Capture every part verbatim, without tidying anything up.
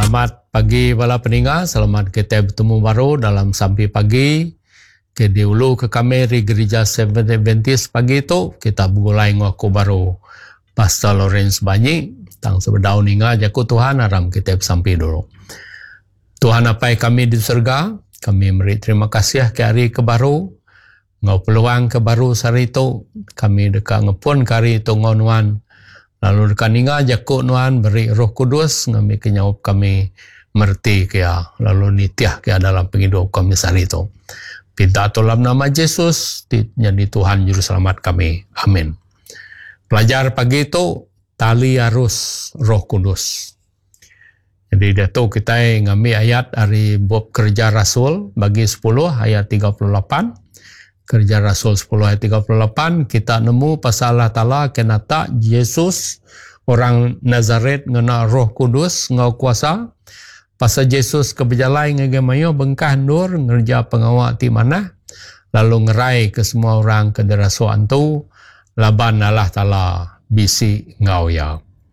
Selamat pagi bala pendengar, selamat kita bertemu baru dalam Sampai Pagi. Ke dulu ke kami di Gereja Seventh Adventist pagi itu, kita mulai ngaku baru Pastor Lawrence Banyi. Tang sebedau ninga jaku Tuhan, aram kita sampai dulu. Tuhan apa kami di surga, kami beri terima kasih ke hari ke baru. Ngau peluang ke baru sehari itu, kami dekat ngepun ke hari itu ngonuan. Lalu dekat ninga jaku nuan beri Roh Kudus ngami kenyaup kami merti kia lalu nitiah kia dalam penghidup kami sehari itu. Pinta dalam nama Yesus jadi Tuhan Juru Selamat kami. Amin. Pelajar pagi itu tali arus Roh Kudus. Jadi dia tu kita ngambil ayat dari bab Kerja Rasul bagi sepuluh ayat tiga puluh lapan. Kerja Rasul sepuluh ayat tiga puluh lapan, kita nemu pasal Allah Ta'ala kenata Yesus orang Nazaret ngena Roh Kudus ngau kuasa. Pasal Yesus kebejalai ngegemayo bengkah nur ngerja pengawak ti mana. Lalu ngerai ke semua orang ke derasuan tu laban Allah Ta'ala bisi ngau ya.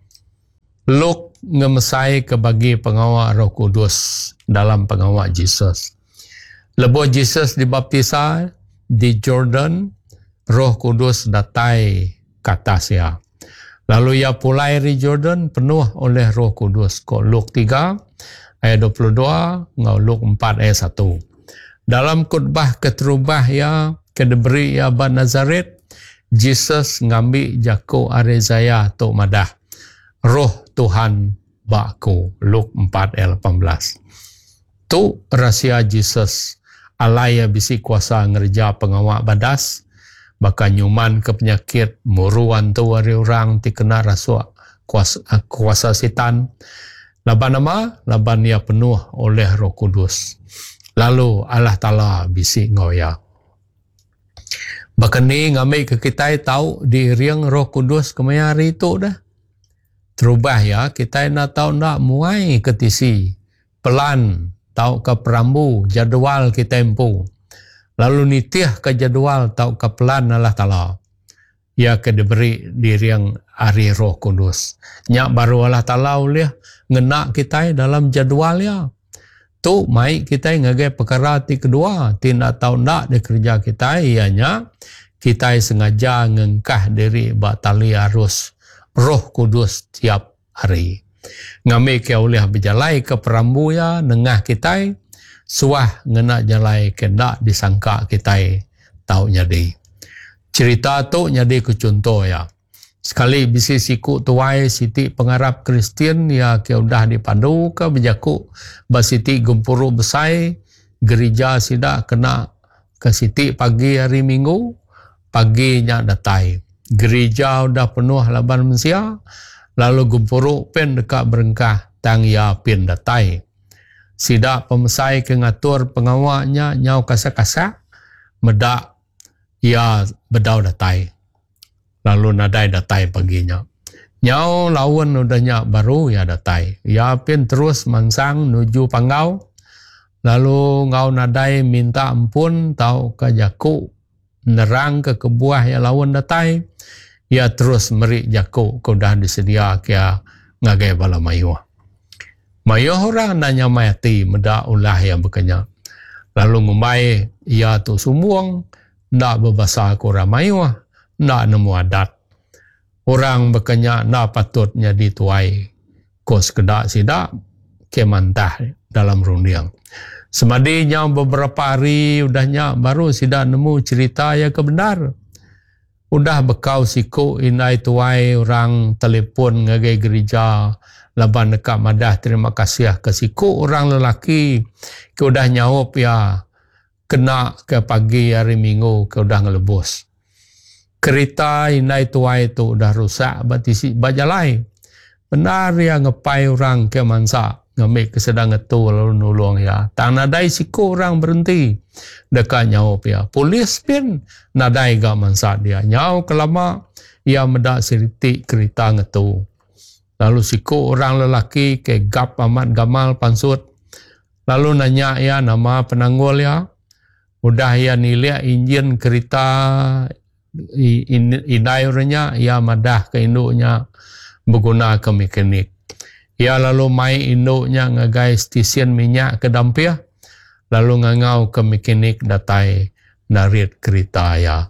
Luk ngemesai ke bagi pengawak Roh Kudus dalam pengawak Yesus. Lebuh Yesus dibaptisa di Jordan, Roh Kudus datai ke atas ya. Lalu ia pulai di Jordan penuh oleh Roh Kudus. Kok Luk tiga ayat dua puluh dua, ngau Luk empat ayat satu. Dalam khutbah keterubah ya, kedeberi ya ban Nazaret, Yesus ngambil jako Arezaya tok madah. Roh Tuhan baku, Luk empat ayat lapan belas. Tu rahsia Yesus. Alaya bisi kuasa ngerja pengawak badas, baka nyuman ke penyakit, muruan tu wari orang ti kena rasuak kuasa, kuasa setan. Laban nama, laban ia penuh oleh Roh Kudus. Lalu Allah Ta'ala bisi ngoya. Baka ni ngambil ke kita tahu di riang Roh Kudus kemaya hari itu dah. Terubah ya, kita nak tahu nak muai ke tisi, pelan, tahu ke perambu, jadual kita tempuh. Lalu nitiah ke jadual, tahu ke pelan Allah Ta'ala. Ia ke diberi diri yang hari Roh Kudus. Nyak baru Allah Ta'ala oleh ngenak kita dalam jadual ya. Tu mai kita ngagai perkara ti kedua. Tidak tahu nak di kerja kita, ianya kita sengaja ngengkah diri batali arus Roh Kudus tiap hari. Ngambil ke oleh berjalai ke perambu ya, nengah kita, suah ngena jalai ke nak disangka kita, tahu nyadi. Cerita tu nyadi ke contoh ya. Sekali bisi siku tuai siti pengarap Kristian ya ke udah dipandu ke berjaku, basiti gempuru besai, gereja sidak kena ke siti pagi hari Minggu, paginya datai. Gereja udah penuh laban mensia, lalu gempuruk pen dekat berengkah tang ya pin datai. Sidak pemesai ke ngatur pengawaknya nyau kasak-kasak, medak ya bedau datai. Lalu nadai datai paginya. Nyau lawan udahnya baru ya datai. Ya pin terus mansang nuju panggau. Lalu ngau nadai minta ampun tau ke jaku nerang ke kebuah ya lawan datai. Ya terus meri jaku kau dah disedia kia ngagai bala mayuh. Mayuh orang nanya mayati meda ulah yang berkenya. Lalu ngumai ia tu sumuang nak berbahasa kurang mayuh, nak nemu adat. Orang berkenya nak patutnya dituai. Kos kedak sidak kemantah dalam rundiang. Semadinya beberapa hari udahnya baru sidak nemu cerita yang kebenar. Udah bekau siku inai tuai orang telefon ngagai gereja laban dekat madah terima kasih ke siku orang lelaki ke udah nyawap ya kena ke pagi hari Minggu ke udah ngelebus. Kereta inai tuai itu udah rusak batisi bajalai. Benar ya ngepai orang ke mansa ngambil kesedang itu lalu nulung ya. Tak nadai siku orang berhenti dekat nyawap ya. Polis pun nadai gak mansa dia. Nyaw kelama ia medak seriti kereta ngetu. Lalu siku orang lelaki ke gap amat gamal pansut. Lalu nanya ya nama penanggul ya. Udah ya nilai enjin kereta inai orangnya ya madah ke induknya berguna ke mekanik. Ia lalu mai induknya ngagai stesen minyak ke dampia, lalu ngangau ke mekanik datai narit kereta ya.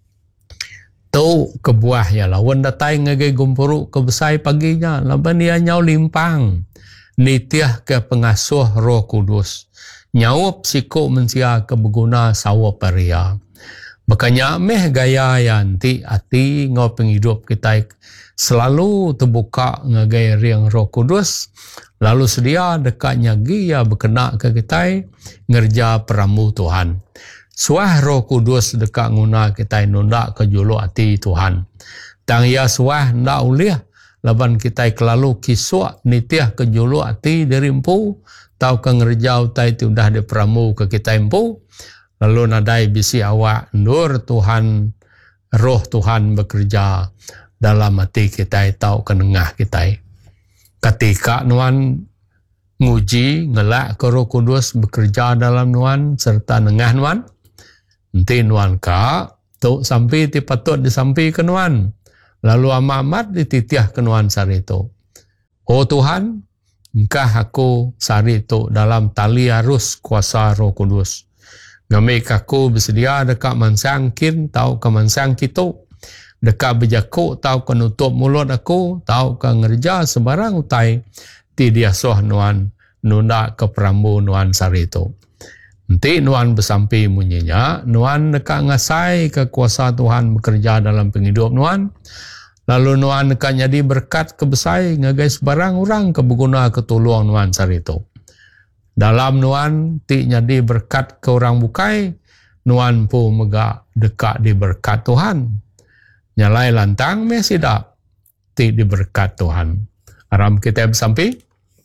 Tu kebuah ya lawan datai ngagai gumpuru ke besai paginya, laban dia nyau limpang. Nitiah ke pengasuh Roh Kudus. Nyawap siko mensia ke beguna sawa paria. Makanya meh gaya yang ti ati ngau penghidup kita selalu terbuka ngagai riang Roh Kudus, lalu sedia dekatnya gia berkena ke kita ngerja peramu Tuhan. Suah Roh Kudus dekat nguna kita nunda ke julu ati Tuhan. Tang ya suah ndak uliah laban kita kelalu kisua nitiah ke julu ati dari empu tau ke ngerja utai ti udah de peramu ke kita empu. Lalu nadai bisi awak nur Tuhan, roh Tuhan bekerja dalam hati kita tahu kenengah kita. Ketika nuan nguji ngelak ke Roh Kudus bekerja dalam nuan serta nengah nuan, nanti nuan ka tu sampai ti patut disampai ke nuan. Lalu amat-amat dititiah ke nuan sarito. Oh Tuhan, engkah aku sarito dalam tali arus kuasa Roh Kudus. Ngamik aku bersedia dekat mansangkin tau ke mansang kita. Dekat berjaku tau ke nutup mulut aku. Tau ke ngerja sebarang utai. Ti dia soh nuan nunda ke perambu nuan sarito. Nanti nuan bersampai munyinya. Nuan dekat ngasai ke kuasa Tuhan bekerja dalam penghidup nuan. Lalu nuan dekat jadi berkat kebesai ngagai sebarang orang ke berguna ketulung nuan sarito. Dalam nuan ti jadi berkat ke orang bukai, nuan pun megak dekat di berkat Tuhan. Nyalai lantang me sidak ti di berkat Tuhan. Aram kita bersampai.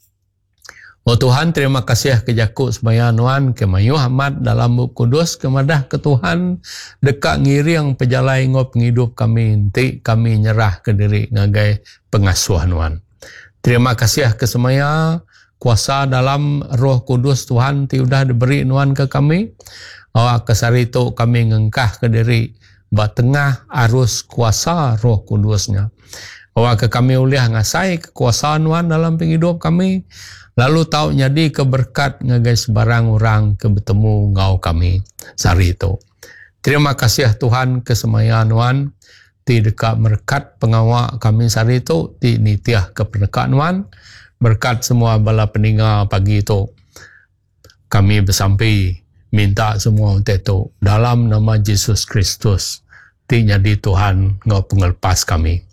Oh Tuhan, terima kasih kejaku semaya nuan kemayu Ahmad dalam buku kudus kemadah ke Tuhan dekat ngiring pejalai ngop penghidup kami ti kami nyerah ke diri ngagai pengasuh nuan. Terima kasih ke semaya kuasa dalam Roh Kudus Tuhan ti udah diberi nuan ke kami. Awak kesarito kami ngengkah ke diri batengah arus kuasa Roh Kudusnya. Awak ke kami uliah ngasai kekuasaan nuan dalam penghidup kami. Lalu tahu jadi keberkat ngagai sebarang orang ke bertemu ngau kami sarito. Terima kasih Tuhan kesemaya nuan ti dekat merkat pengawak kami sarito ti nitiah ke perdekat nuan. Berkat semua bala pendengar pagi itu kami bersampai minta semua untuk itu dalam nama Yesus Kristus ti jadi Tuhan ngau pengelepas kami.